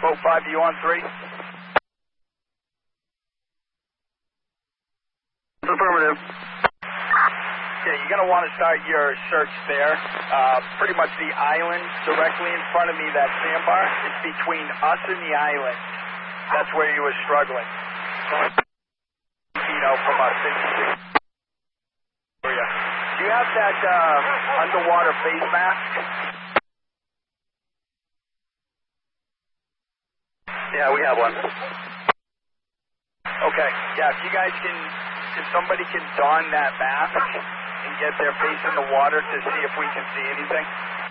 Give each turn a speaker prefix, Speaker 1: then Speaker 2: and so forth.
Speaker 1: Boat 5, you on 3?
Speaker 2: Affirmative.
Speaker 1: Yeah, you're going to want to start your search there. Pretty much the island directly in front of me, that sandbar, is between us and the island. That's where you were struggling. From us. Do you have that underwater face mask?
Speaker 2: Yeah, we have one.
Speaker 1: Okay, yeah, if somebody can don that mask and get their face in the water to see if we can see anything.